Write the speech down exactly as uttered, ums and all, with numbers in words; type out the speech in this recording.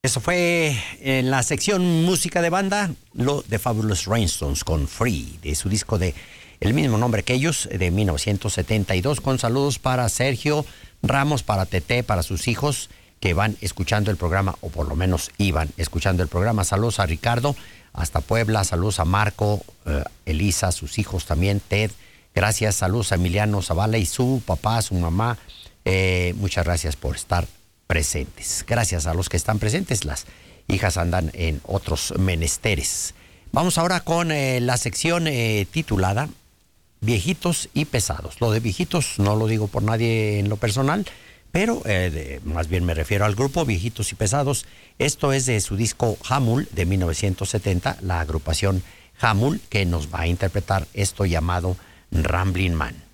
Eso fue en la sección música de banda, lo de Fabulous Rainstones con Free, de su disco de el mismo nombre que ellos, de mil novecientos setenta y dos, con saludos para Sergio Ramos, para Tete, para sus hijos que van escuchando el programa, o por lo menos iban escuchando el programa. Saludos a Ricardo, hasta Puebla, saludos a Marco, eh, Elisa, sus hijos también, Ted, gracias, saludos a Emiliano Zavala y su papá, su mamá, eh, muchas gracias por estar presentes. Gracias a los que están presentes, las hijas andan en otros menesteres. Vamos ahora con eh, la sección eh, titulada Viejitos y Pesados. Lo de viejitos no lo digo por nadie en lo personal, pero eh, de, más bien me refiero al grupo Viejitos y Pesados. Esto es de su disco Hamul de mil novecientos setenta, la agrupación Hamul, que nos va a interpretar esto llamado Ramblin' Man.